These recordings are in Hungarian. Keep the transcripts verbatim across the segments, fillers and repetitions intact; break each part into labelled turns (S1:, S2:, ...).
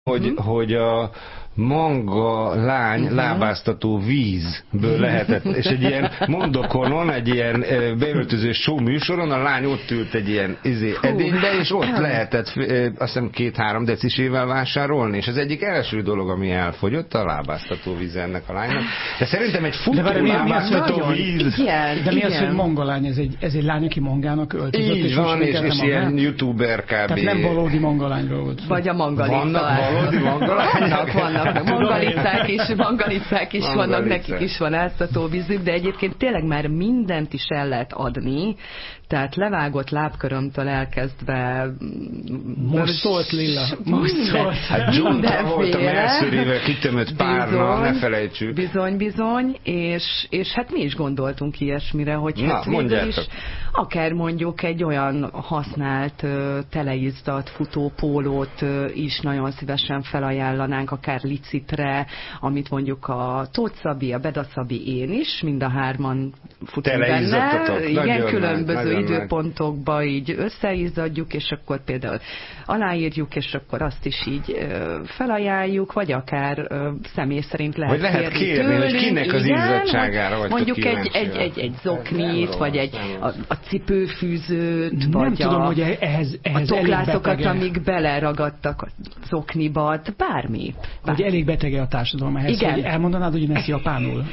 S1: hogy, hmm. hogy a manga lány uh-huh. lábáztató vízből lehetett, és egy ilyen mondokonon, egy ilyen beöltözős show műsoron a lány ott ült egy ilyen izé, edénybe, és ott lehetett azt hiszem két-három decisével vásárolni, és az egyik első dolog, ami elfogyott, a lábáztató víz ennek a lánynak. De szerintem egy futó de lábáztató víz.
S2: Igen, de mi igen. az, hogy manga lány? Ez egy, ez egy lány, aki mangának öltözött.
S1: Így és van, és, és ilyen youtuber kb.
S2: Tehát nem valódi mangalányról volt.
S3: Vagy a mangalicca.
S1: Vannak valódi mangalányok?
S3: Vannak, vannak. Mangalicák is, mangalicák is vannak, nekik is van áztatóvízük, de egyébként tényleg már mindent is el lehet adni, tehát levágott lábkörömtől elkezdve...
S2: Most szólt Lilla. Most szólt.
S1: Hát John Travolta melszőrével kitömött párna, ne felejtsük.
S3: Bizony, bizony, és, és hát mi is gondoltunk ilyesmire, hogy
S1: Na,
S3: hát végül is akár mondjuk egy olyan használt, teleizzadt futópólót is nagyon szívesen felajánlanánk, akár licitre, amit mondjuk a Tóth Szabi, a Beda Szabi, én is, mind a hárman futunk benne. Igen, különböző időpontokba így összeizzadjuk, és akkor például aláírjuk, és akkor azt is így felajánljuk, vagy akár személy szerint lehet,
S1: vagy lehet kérni, kérni tőlünk, hogy kinek az izzadságára vagy
S3: mondjuk egy, egy, egy, egy zoknit, vagy egy a, a cipőfűzőt,
S2: nem
S3: vagy
S2: tudom,
S3: a,
S2: hogy ehhez, ehhez
S3: a toklászokat, amik beleragadtak a zokniba, bármi.
S2: Hogy elég betege a társadalom ehhez, igen. hogy elmondanád, hogy ezt japánul?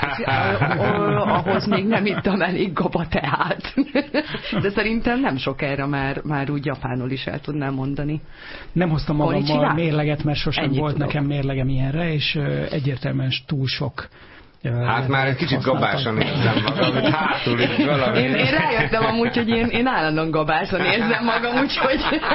S3: Ahhoz még nem ittam elég gabateát. De szerintem nem sokára már, már úgy japánul is el tudnám mondani.
S2: Nem hoztam magammal mérleget, mert sosem
S3: Ennyit
S2: volt
S3: tudok.
S2: Nekem mérlegem ilyenre, és egyértelműen túl sok.
S1: Hát már egy kicsit gabásan érzem magam, hogy hátul itt valami.
S3: Én, én rájöttem amúgy, hogy én, én állandóan gabásan érzem magam, úgyhogy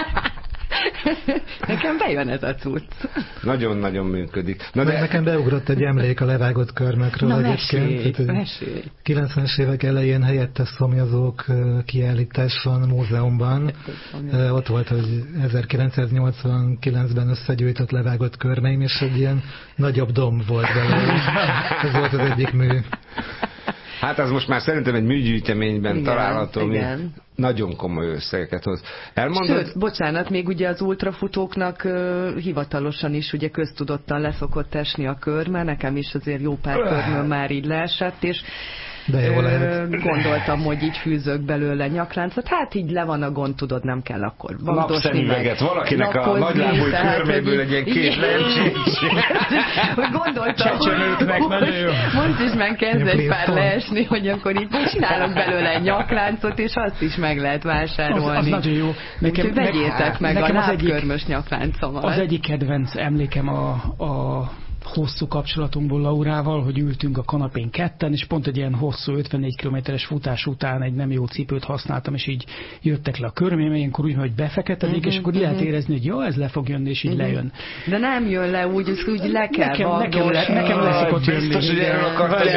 S3: nekem bejön ez a cucc.
S1: Nagyon-nagyon működik. Na
S4: de... Nekem beugrott egy emlék a levágott körmökről.
S3: Na mesélj, mesélj.
S4: kilencvenes évek elején helyettes szomjazók kiállítás van a múzeumban. Ott volt, hogy ezerkilencszáznyolcvankilencben összegyűjtött levágott körmeim, és egy ilyen nagyobb domb volt belőle. Ez volt az egyik mű.
S1: Hát az most már szerintem egy műgyűjteményben
S3: igen,
S1: található,
S3: igen.
S1: Nagyon komoly összegeket hoz. Elmondod?
S3: Sőt, bocsánat, még ugye az ultrafutóknak uh, hivatalosan is ugye köztudottan leszokott esni a körme, nekem is azért jó pár körmöm már így leesett, és
S4: de jó lehet.
S3: Gondoltam, hogy így fűzök belőle nyakláncot. Hát így le van a gond, tudod, nem kell akkor
S1: vagdosni meg. Valakinek a nagylábúj körméből egy ilyen két lencsés.
S3: Hogy gondoltam, hogy most is meg kezd egy pár leesni, hogy akkor így csinálok belőle egy nyakláncot, és azt is meg lehet vásárolni. Az,
S2: az nagyon jó.
S3: Nekem, Úgyhogy vegyétek meg a lábkörmös nyakláncomat.
S2: Az egyik kedvenc emlékem a, a hosszú kapcsolatunkból Laurával, hogy ültünk a kanapén ketten, és pont egy ilyen hosszú ötvennégy kilométeres futás után egy nem jó cipőt használtam, és így jöttek le a körmém, ilyenkor úgy, hogy befeketedik, uh-huh, és akkor uh-huh. lehet érezni, hogy jó, ez le fog jönni, és így uh-huh. lejön.
S3: De nem jön le úgy, hogy úgy le kell
S2: nekem, nekem, le, nekem lesz ott jönni.
S1: Biztos, hogy erről akartam.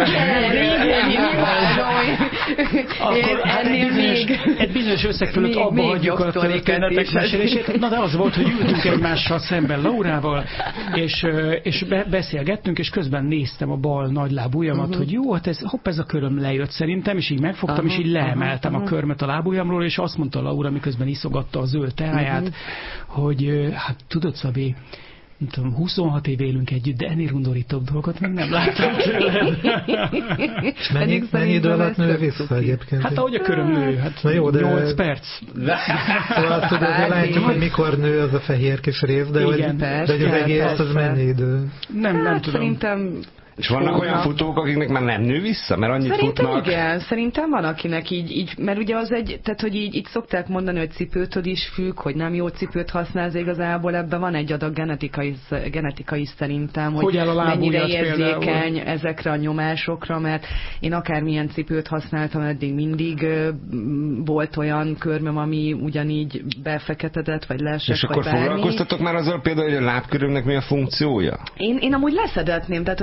S2: Egy bizonyos összeg fölött abba hagyjuk a történetek mesélését. Na de az volt, hogy ültünk egymással szemben Laurával, és, és be, beszélgettünk, és közben néztem a bal nagyláb ujjamat, uh-huh. hogy jó, hát ez, hopp, ez a köröm lejött szerintem, és így megfogtam, uh-huh. és így leemeltem uh-huh. a körmet a lábujjamról, és azt mondta Laura, miközben iszogatta a zöld teáját, uh-huh. hogy hát tudod, Szabi, nem tudom, huszonhat év élünk együtt, de ennél undorítóbb dolgot még nem láttam tőled.
S4: És mennyi, mennyi idő alatt nő vissza egyébként?
S2: Hát ahogy a köröm nő, hát
S4: na jó, de
S2: nyolc perc.
S4: Szóval tudod, de látjuk, hogy mikor nő az a fehér kis rész, de, igen, hogy, persze, de hogy az egész persze. Az mennyi idő?
S2: Nem, nem
S3: hát,
S2: tudom.
S3: Szerintem...
S1: És vannak Fognak. olyan futók, akiknek már nem nő vissza, mert annyit
S3: szerintem
S1: futnak?
S3: Igen, szerintem van, akinek így, így, mert ugye az egy, tehát hogy így, így szokták mondani, hogy cipőtől is függ, hogy nem jó cipőt használsz igazából, ebben van egy adag genetikai, genetikai szerintem, hogy, hogy mennyire érzékeny például ezekre a nyomásokra, mert én akármilyen cipőt használtam, eddig mindig uh, volt olyan körmöm, ami ugyanígy befeketedett, vagy leesett,
S1: és akkor
S3: bármi.
S1: Foglalkoztatok már azzal például, hogy a lábkörömnek mi a funkciója?
S3: Én, én amúgy leszedetném, tehát hogyha van egy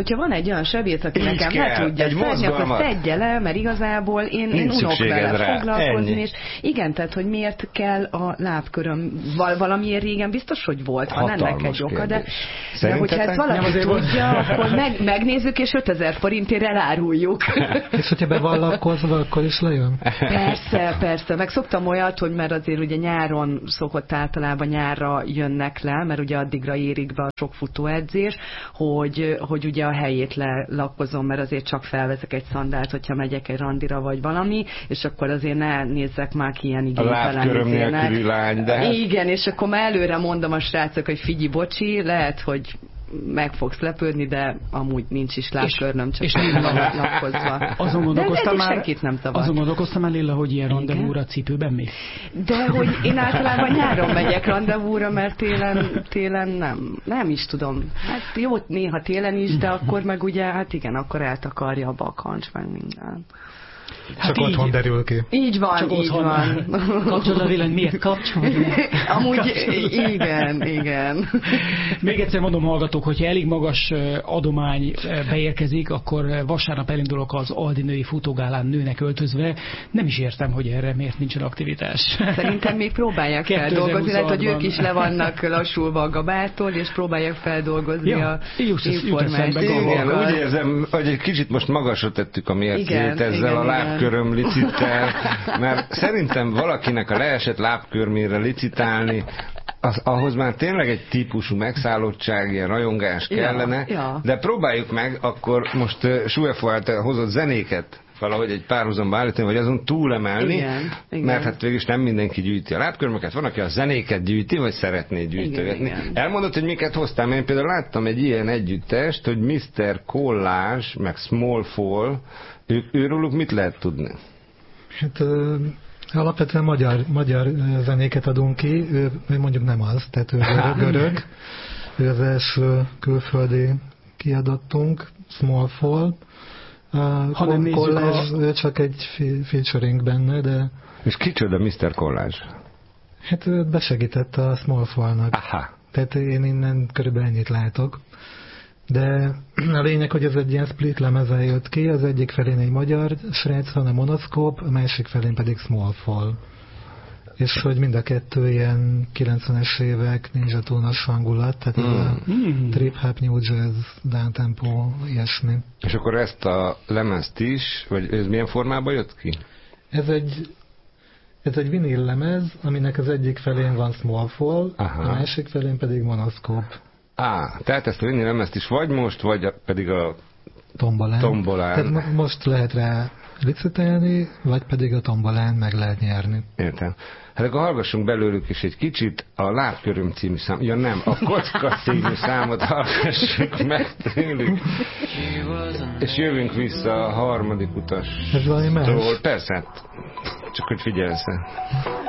S3: egy olyan sebész, aki nekem le tudja szedni, akkor szedje le, mert igazából én, én unok vele rá. foglalkozni, ennyi. És igen, tehát, hogy miért kell a lábköröm, Val- valamiért régen biztos, hogy volt, ha ennek egy oka, de, de hogyha ezt valaki tudja, akkor meg, megnézzük, és ötezer forintért eláruljuk.
S4: És hogyha bevallakozva, akkor is lejön?
S3: Persze, persze. Meg szoktam olyat, hogy mert azért ugye nyáron szokott általában nyárra jönnek le, mert ugye addigra érik be a sok futóedzés, hogy, hogy ugye a helyét lelakozom, mert azért csak felveszek egy szandált, hogyha megyek egy randira vagy valami, és akkor azért ne nézzek már ki ilyen igénytelen.
S1: A lábköröm nélküli lány, de hát...
S3: Igen, és akkor már előre mondom a srácok, hogy figyelj, bocsi, lehet, hogy meg fogsz lepődni, de amúgy nincs is lábkörnöm, csak és nem van lakozva.
S2: Azon gondolkoztam már,
S3: nem
S2: azon gondolkoztam már, Lilla, hogy ilyen randevúra cipőben mi?
S3: De hogy én általában nyáron megyek randevúra, mert télen, télen nem, nem is tudom. Hát jó, néha télen is, de akkor meg ugye, hát igen, akkor eltakarja a bakancs, meg minden.
S4: Hát csak otthon derül ki.
S3: Így van, csak így van.
S2: Kapcsolod a villany, miért kapcsolod?
S3: Amúgy igen, igen.
S2: Még egyszer mondom, hallgatók, hogyha elég magas adomány beérkezik, akkor vasárnap elindulok az Aldi női futógálán nőnek öltözve. Nem is értem, hogy erre miért nincsen aktivitás.
S3: Szerintem még próbálják feldolgozni, lehet, hogy ők is le vannak lassulva a gabától, és próbálják feldolgozni ja, a információt.
S1: Igen, úgy érzem, hogy egy kicsit most magasra tettük a mércét ezzel a lábköröm licittel, mert szerintem valakinek a leesett lábkörmére licitálni, az, ahhoz már tényleg egy típusú megszállottság, ilyen rajongás kellene, ja, ja. De próbáljuk meg, akkor most uh, Suefo által hozott zenéket valahogy egy párhuzamba állítani, vagy azon túlemelni, igen, igen. Mert hát végülis nem mindenki gyűjti a lábkörmöket, van, aki a zenéket gyűjti, vagy szeretné gyűjtögetni. Elmondod, hogy miket hoztál, mert én például láttam egy ilyen együttest, hogy miszter Collage, meg Small Fall, ő, őróluk mit lehet tudni?
S4: Hát ö, alapvetően magyar, magyar zenéket adunk ki, ő, ő mondjuk nem az, tehát ő görög, görög. Ő az első külföldi kiadottunk, Small Fall. Uh, Collage, a... ő csak egy featuring benne, de...
S1: És kicsoda miszter Collage?
S4: Hát ő besegített a Small Fall-nak.
S1: Aha.
S4: Tehát én innen körülbelül ennyit látok. De a lényeg, hogy ez egy ilyen split lemezen jött ki, az egyik felén egy magyar srác van, a Monoszkóp, a másik felén pedig Small Fall. És hogy mind a kettő ilyen kilencvenes évek Ninja Tune-os hangulat, tehát mm. ez a mm. trip-hop, new jazz, downtempo, ilyesmi.
S1: És akkor ezt a lemezt is, vagy ez milyen formában jött ki?
S4: Ez egy Ez egy vinil lemez, aminek az egyik felén van Small Fall, aha. A másik felén pedig Monoszkóp.
S1: Á, tehát ezt a vinil lemezt is vagy most, vagy pedig a
S4: tombolán.
S1: tombolán.
S4: Tehát mo- most lehet rá licitálni, vagy pedig a tombolán meg lehet nyerni.
S1: Értem. Hát akkor hallgassunk belőlük is egy kicsit a Lábköröm című szám, ja nem, a Kocka című számot hallgassuk meg tőlük. És jövünk vissza a harmadik utastól.
S4: Ez valami más?
S1: Persze, csak hogy figyelsz.